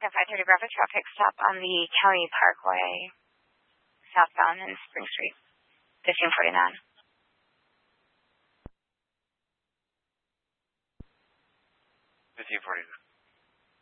American 530 Bravo traffic stop on the County Parkway, southbound in Spring Street, 1549. 1549.